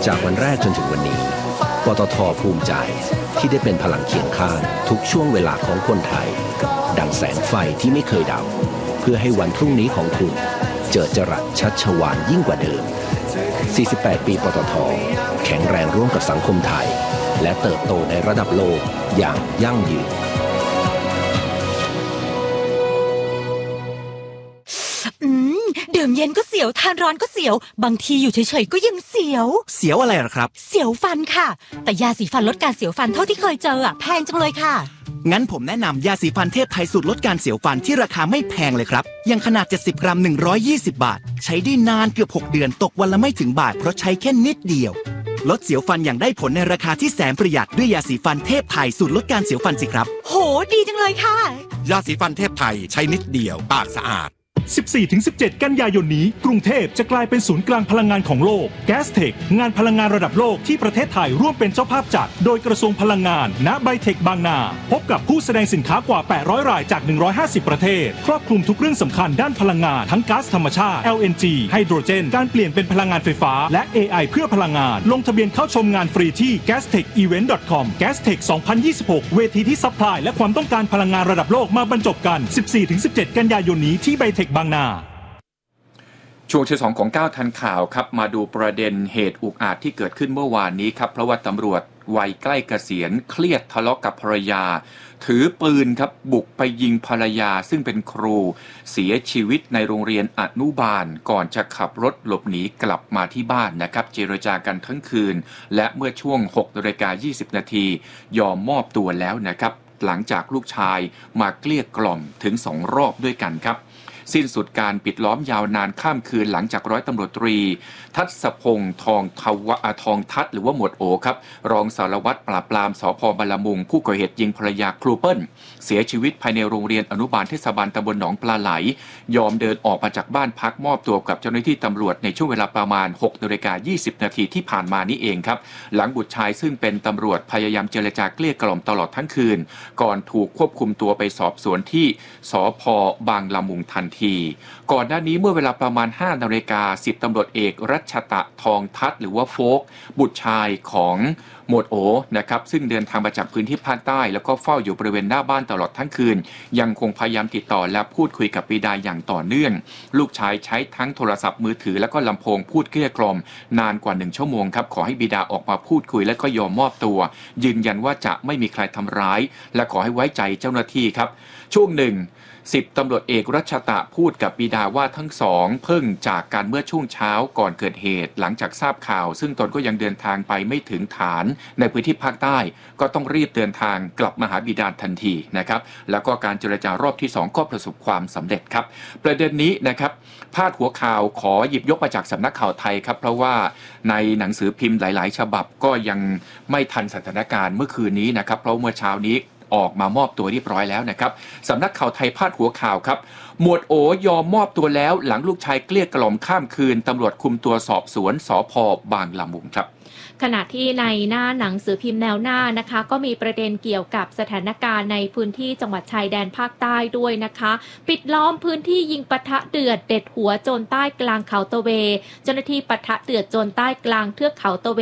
จากวันแรกจนถึงวันนี้ปตท.ภูมิใจที่ได้เป็นพลังเคียงข้างทุกช่วงเวลาของคนไทยดังแสงไฟที่ไม่เคยดับเพื่อให้วันพรุ่งนี้ของคุณเจิดจรัสชัชวาลยิ่งกว่าเดิม48 ปีปตท.แข็งแรงร่วมกับสังคมไทยและเติบโตในระดับโลกอย่างยั่งยืนดื่มเย็นก็เสียวทานร้อนก็เสียวบางทีอยู่เฉยๆก็ยังเสียวอะไรหรอครับเสียวฟันค่ะแต่ยาสีฟันลดการเสียวฟันเท่าที่เคยเจอแพงจังเลยค่ะงั้นผมแนะนำยาสีฟันเทพไทยสูตรลดการเสียวฟันที่ราคาไม่แพงเลยครับอย่างขนาด70 กรัม120 บาทใช้ได้นานเกือบ6 เดือนตกวันละไม่ถึงบาทเพราะใช้แค่นิดเดียวลดเสียวฟันอย่างได้ผลในราคาที่แสนประหยัดด้วยยาสีฟันเทพไทยสูตรลดการเสียวฟันสิครับโหดีจังเลยค่ะยาสีฟันเทพไทยใช้นิดเดียวปากสะอาด 14-17 กันยายนนี้กรุงเทพจะกลายเป็นศูนย์กลางพลังงานของโลก Gastech งานพลังงานระดับโลกที่ประเทศไทยร่วมเป็นเจ้าภาพจัดโดยกระทรวงพลังงานณไบเทคบางนาพบกับผู้แสดงสินค้ากว่า800รายจาก150ประเทศครอบคลุมทุกเรื่องสำคัญด้านพลังงานทั้งก๊าซธรรมชาติ LNG ไฮโดรเจนการเปลี่ยนเป็นพลังงานไฟฟ้าและ AI เพื่อพลังงานลงทะเบียนเข้าชมงานฟรีที่ gastechevent.com Gastech 2026 เวทีที่ซัพพลายและความต้องการพลังงานระดับโลกมาบรรจบกัน 14-17 กันยายนนี้ที่ไบเทคบางนาช่วงที่2ของ9ทันข่าวครับมาดูประเด็นเหตุอุกอาจที่เกิดขึ้นเมื่อวานนี้ครับเพราะว่าตำรวจวัยใกล้เกษียณเครียดทะเลาะกับภรรยาถือปืนครับบุกไปยิงภรรยาซึ่งเป็นครูเสียชีวิตในโรงเรียนอนุบาลก่อนจะขับรถหลบหนีกลับมาที่บ้านนะครับเจรจากันทั้งคืนและเมื่อช่วง 6:20 น.ยอมมอบตัวแล้วนะครับหลังจากลูกชายมาเกลี้ยกล่อมถึง2 รอบด้วยกันครับสิ้นสุดการปิดล้อมยาวนานข้ามคืนหลังจากร้อยตำรวจตรีทัศพงษ์ทองทัศหรือว่าหมวดโอครับรองสารวัตรปราบปรามสภ.บัลลังก์มุงผู้ก่อเหตุยิงภรรยาครูเปิ้ลเสียชีวิตภายในโรงเรียนอนุบาลเทศบาลตำบลหนองปลาไหลยอมเดินออกมาจากบ้านพักมอบตัวกับเจ้าหน้าที่ตำรวจในช่วงเวลาประมาณ 6:20 น.ที่ผ่านมานี้เองครับหลังบุตรชายซึ่งเป็นตำรวจพยายามเจรจาเกลี้ยกล่อมตลอดทั้งคืนก่อนถูกควบคุมตัวไปสอบสวนที่สภ.บางละมุงทันทีก่อนหน้านี้เมื่อเวลาประมาณ 5 นาฬิกา 10 ตำรวจเอกรัชตะทองทัศหรือว่าโฟกบุตรชายของหมวดโอนะครับซึ่งเดินทางมาจากพื้นที่ภาคใต้แล้วก็เฝ้าอยู่บริเวณหน้าบ้านตลอดทั้งคืนยังคงพยายามติดต่อและพูดคุยกับบิดาอย่างต่อเนื่องลูกชายใช้ทั้งโทรศัพท์มือถือและก็ลำโพงพูดเกลี้ยกล่อมนานกว่า1 ชั่วโมงครับขอให้บิดาออกมาพูดคุยและก็ยอมมอบตัวยืนยันว่าจะไม่มีใครทำร้ายและขอให้ไว้ใจเจ้าหน้าที่ครับช่วงหนึ่ง10 ตำรวจเอกรัชตะพูดกับบิดาว่าทั้งสองเพิ่งจากกันเมื่อช่วงเช้าก่อนเกิดเหตุหลังจากทราบข่าวซึ่งตนก็ยังเดินทางไปไม่ถึงฐานในพื้นที่ภาคใต้ก็ต้องรีบเดินทางกลับมาหาบิดาทันทีนะครับแล้วก็การเจรจารอบที่2ก็ประสบความสำเร็จครับประเด็นนี้นะครับพาดหัวข่าวขอหยิบยกมาจากสำนักข่าวไทยครับเพราะว่าในหนังสือพิมพ์หลายๆฉบับก็ยังไม่ทันสถานการณ์เมื่อคืนนี้นะครับเพราะเมื่อเช้านี้ออกมามอบตัวเรียบร้อยแล้วนะครับสำนักข่าวไทยพาดหัวข่าวครับหมวดโอยอมมอบตัวแล้วหลังลูกชายเกลี้ยกล่อมข้ามคืนตำรวจคุมตัวสอบสวนสภ.บางละมุงครับขณะที่ในหน้าหนังสือพิมพ์แนวหน้านะคะก็มีประเด็นเกี่ยวกับสถานการณ์ในพื้นที่จังหวัดชายแดนภาคใต้ด้วยนะคะปิดล้อมพื้นที่ยิงปะทะเดือดเด็ดหัวโจรใต้กลางเขาตะเวเจ้าหน้าที่ปะทะเดือดโจรใต้กลางเทือกเขาตะเว